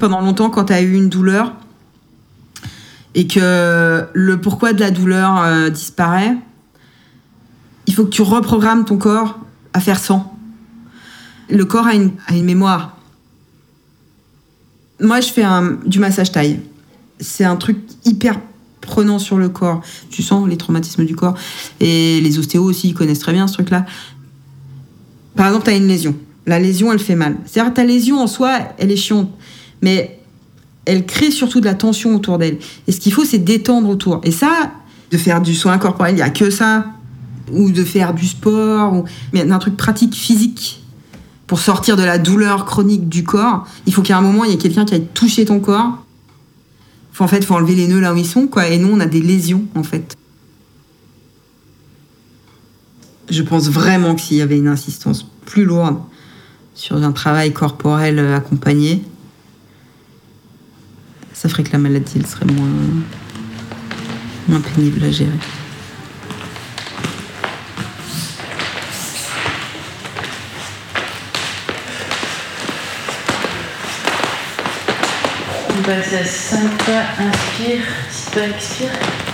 pendant longtemps quand tu as eu une douleur et que le pourquoi de la douleur disparaît, il faut que tu reprogrammes ton corps à faire sans. Le corps a une mémoire. Moi, je fais du massage thaï. C'est un truc hyper prenant sur le corps. Tu sens les traumatismes du corps. Et les ostéos aussi, ils connaissent très bien ce truc-là. Par exemple, tu as une lésion. La lésion, elle fait mal. C'est-à-dire ta lésion en soi, elle est chiante. Mais elle crée surtout de la tension autour d'elle. Et ce qu'il faut, c'est détendre autour. Et ça, de faire du soin corporel, il n'y a que ça. Ou de faire du sport. Mais un truc pratique, physique. Pour sortir de la douleur chronique du corps, il faut qu'à un moment, il y ait quelqu'un qui aille toucher ton corps. En fait, il faut enlever les nœuds là où ils sont, quoi. Et nous, on a des lésions, en fait. Je pense vraiment que s'il y avait une insistance plus lourde sur un travail corporel accompagné, ça ferait que la maladie, elle serait moins pénible à gérer. On passe à 5 pas, inspire, 6 pas, expire.